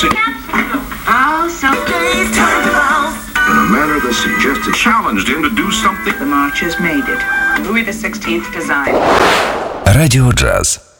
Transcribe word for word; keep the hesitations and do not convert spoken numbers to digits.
Oh, so days turned around. In a manner that suggested challenged him to do something. The march has made it. Louis the sixteenth design. Радіо Джаз.